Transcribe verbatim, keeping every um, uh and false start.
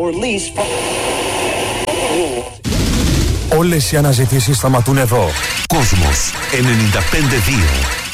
Όλες οι αναζητήσεις σταματούν εδώ. Κόσμος ενενήντα πέντε δύο.